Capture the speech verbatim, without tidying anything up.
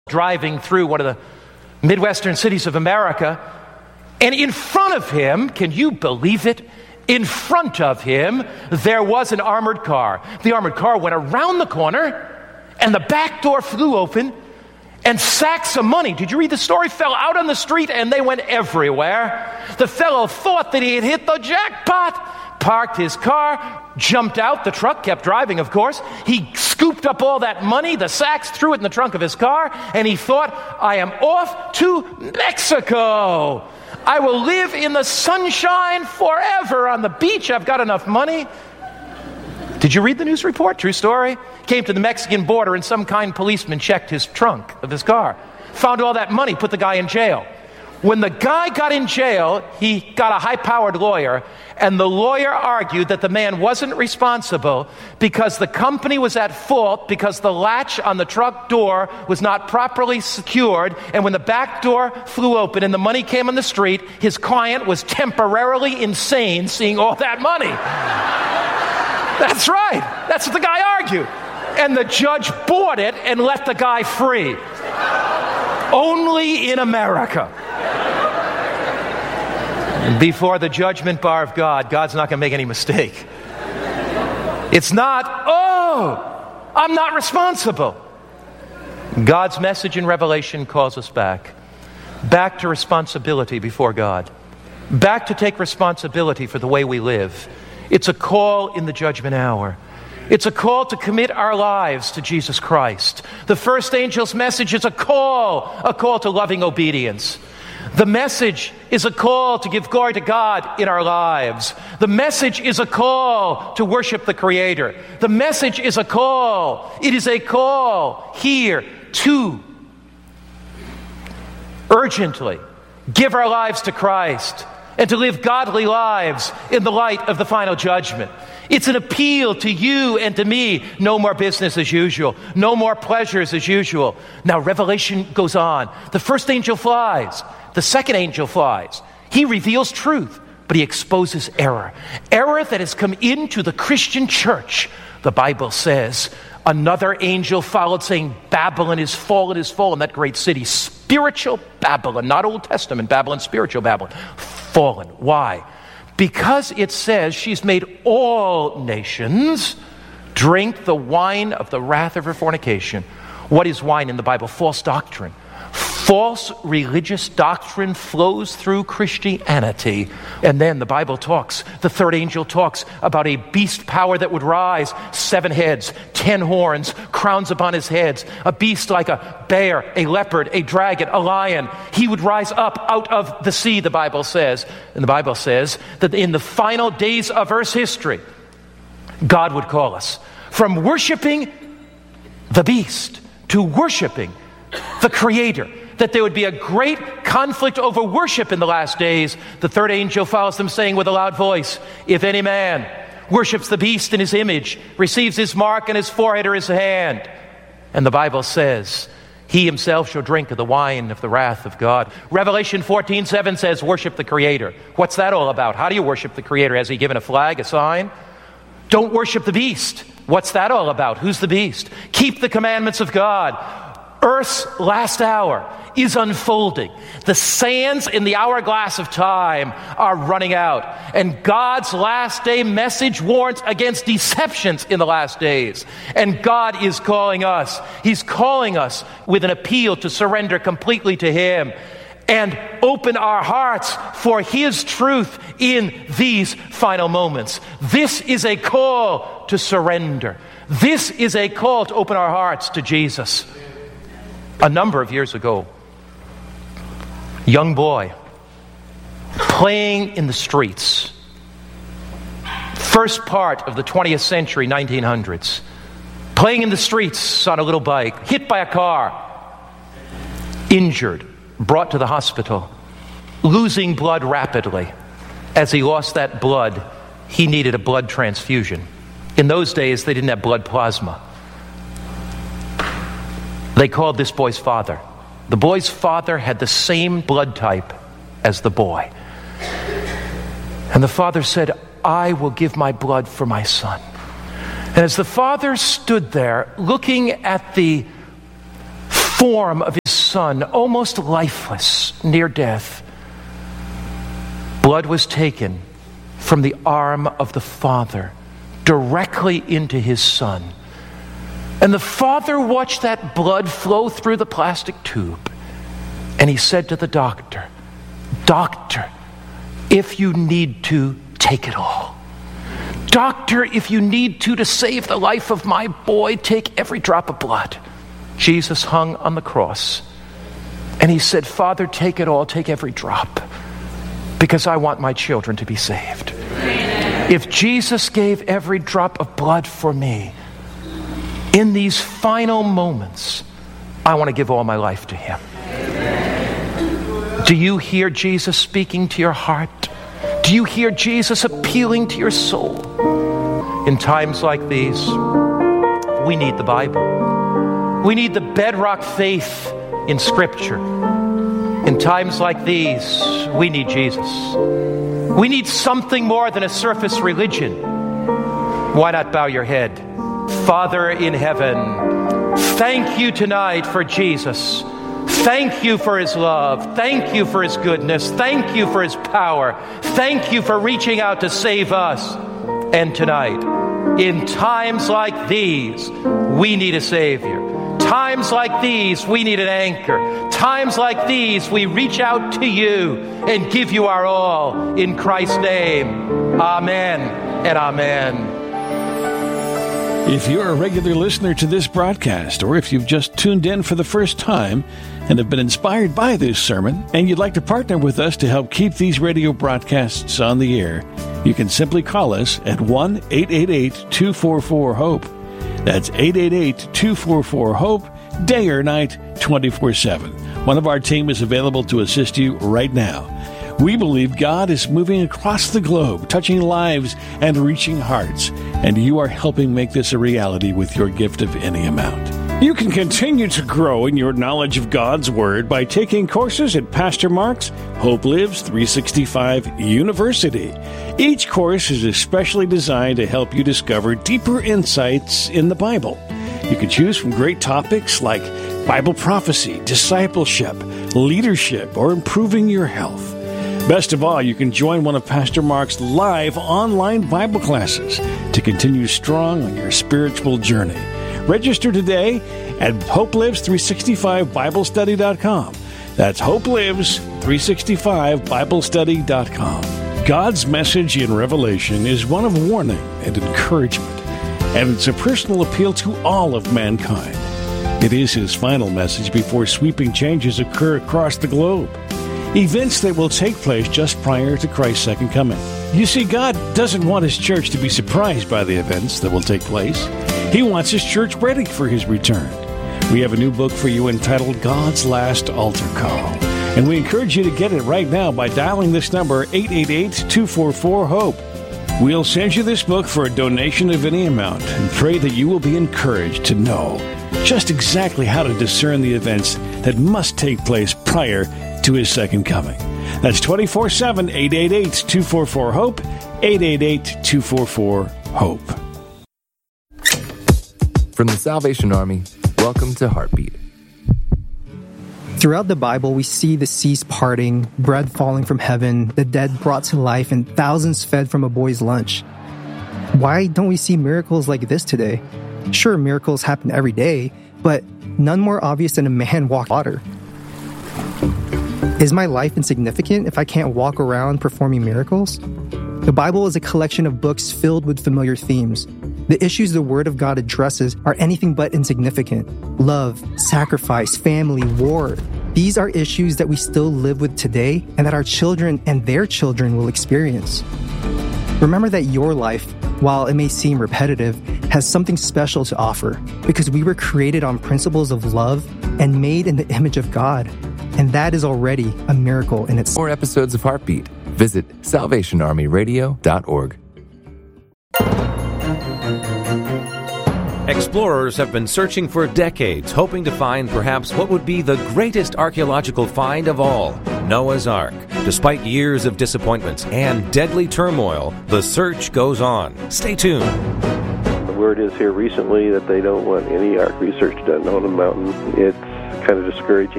driving through one of the Midwestern cities of America, and in front of him, can you believe it? In front of him, there was an armored car. The armored car went around the corner, and the back door flew open, and sacks of money, did you read the story, fell out on the street, and they went everywhere. The fellow thought that he had hit the jackpot, parked his car, jumped out. The truck kept driving, of course. He scooped up all that money, the sacks, threw it in the trunk of his car, and he thought, I am off to Mexico. I will live in the sunshine forever on the beach. I've got enough money. Did you read the news report? True story. Came to the Mexican border, and some kind policeman checked his trunk of his car. Found all that money, put the guy in jail. When the guy got in jail, he got a high-powered lawyer, and the lawyer argued that the man wasn't responsible because the company was at fault because the latch on the truck door was not properly secured, and when the back door flew open and the money came on the street, his client was temporarily insane seeing all that money. That's right. That's what the guy argued. And the judge bought it and let the guy free. Only in America. Before the judgment bar of God, God's not going to make any mistake. It's not, oh, I'm not responsible. God's message in Revelation calls us back. Back to responsibility before God. Back to take responsibility for the way we live. It's a call in the judgment hour. It's a call to commit our lives to Jesus Christ. The first angel's message is a call, a call to loving obedience. The message is a call to give glory to God in our lives. The message is a call to worship the Creator. The message is a call. It is a call here to urgently give our lives to Christ and to live godly lives in the light of the final judgment. It's an appeal to you and to me. No more business as usual. No more pleasures as usual. Now, Revelation goes on. The first angel flies. The second angel flies. He reveals truth, but he exposes error. Error that has come into the Christian church. The Bible says, another angel followed saying, Babylon is fallen, is fallen, that great city. Spiritual Babylon, not Old Testament Babylon, spiritual Babylon. Fallen. Why? Because it says she's made all nations drink the wine of the wrath of her fornication. What is wine in the Bible? False doctrine. False religious doctrine flows through Christianity. And then the Bible talks, the third angel talks about a beast power that would rise, seven heads, ten horns, crowns upon his heads, a beast like a bear, a leopard, a dragon, a lion. He would rise up out of the sea, the Bible says. And the Bible says that in the final days of Earth's history, God would call us from worshiping the beast to worshiping the Creator. That there would be a great conflict over worship in the last days. The third angel follows them, saying with a loud voice, if any man worships the beast in his image, receives his mark on his forehead or his hand. And the Bible says, he himself shall drink of the wine of the wrath of God. Revelation fourteen seven says, worship the Creator. What's that all about? How do you worship the Creator? Has he given a flag, a sign? Don't worship the beast. What's that all about? Who's the beast? Keep the commandments of God. Earth's last hour is unfolding. The sands in the hourglass of time are running out. And God's last day message warns against deceptions in the last days. And God is calling us. He's calling us with an appeal to surrender completely to Him and open our hearts for His truth in these final moments. This is a call to surrender. This is a call to open our hearts to Jesus. A number of years ago, young boy playing in the streets, first part of the twentieth century, nineteen hundreds, playing in the streets on a little bike, hit by a car, injured, brought to the hospital, losing blood rapidly. As he lost that blood, he needed a blood transfusion. In those days, they didn't have blood plasma. They called this boy's father. The boy's father had the same blood type as the boy. And the father said, I will give my blood for my son. And as the father stood there looking at the form of his son, almost lifeless, near death, blood was taken from the arm of the Father directly into his Son. And the Father watched that blood flow through the plastic tube. And he said to the doctor, "Doctor, if you need to, take it all. Doctor, if you need to, to save the life of my boy, take every drop of blood." Jesus hung on the cross. And he said, "Father, take it all, take every drop, because I want my children to be saved." Amen. If Jesus gave every drop of blood for me, in these final moments, I want to give all my life to him. Amen. Do you hear Jesus speaking to your heart? Do you hear Jesus appealing to your soul? In times like these, we need the Bible. We need the bedrock faith in Scripture. In times like these, we need Jesus. We need something more than a surface religion. Why not bow your head? Father in heaven, thank you tonight for Jesus. Thank you for his love. Thank you for his goodness. Thank you for his power. Thank you for reaching out to save us. And tonight, in times like these, we need a Savior. Times like these, we need an anchor. Times like these, we reach out to you and give you our all. In Christ's name, amen and amen. If you're a regular listener to this broadcast, or if you've just tuned in for the first time and have been inspired by this sermon, and you'd like to partner with us to help keep these radio broadcasts on the air, you can simply call us at one eight eight eight, two four four, HOPE. That's eight eight eight, two four four, HOPE, day or night, twenty-four seven. One of our team is available to assist you right now. We believe God is moving across the globe, touching lives and reaching hearts, and you are helping make this a reality with your gift of any amount. You can continue to grow in your knowledge of God's Word by taking courses at Pastor Mark's Hope Lives three sixty-five University. Each course is especially designed to help you discover deeper insights in the Bible. You can choose from great topics like Bible prophecy, discipleship, leadership, or improving your health. Best of all, you can join one of Pastor Mark's live online Bible classes to continue strong on your spiritual journey. Register today at hope lives three sixty-five bible study dot com. That's hope lives three sixty-five bible study dot com. God's message in Revelation is one of warning and encouragement, and it's a personal appeal to all of mankind. It is his final message before sweeping changes occur across the globe. Events that will take place just prior to Christ's second coming. You see, God doesn't want his church to be surprised by the events that will take place. He wants his church ready for his return. We have a new book for you entitled God's Last Altar Call, and we encourage you to get it right now by dialing this number, eight eight eight, two four four, HOPE. We'll send you this book for a donation of any amount and pray that you will be encouraged to know just exactly how to discern the events that must take place prior to his second coming. That's twenty-four seven, eight eight eight, two four four, HOPE, eight eight eight, two four four, HOPE. From the Salvation Army, welcome to Heartbeat. Throughout the Bible, we see the seas parting, bread falling from heaven, the dead brought to life, and thousands fed from a boy's lunch. Why don't we see miracles like this today? Sure, miracles happen every day, but none more obvious than a man walking water. Is my life insignificant if I can't walk around performing miracles? The Bible is a collection of books filled with familiar themes. The issues the Word of God addresses are anything but insignificant. Love, sacrifice, family, war. These are issues that we still live with today and that our children and their children will experience. Remember that your life, while it may seem repetitive, has something special to offer because we were created on principles of love and made in the image of God. And that is already a miracle in itself. For more episodes of Heartbeat, visit salvation army radio dot org. Explorers have been searching for decades, hoping to find perhaps what would be the greatest archaeological find of all, Noah's Ark. Despite years of disappointments and deadly turmoil, the search goes on. Stay tuned. The word is here recently that they don't want any Ark research done on the mountain. It's kind of discouraging.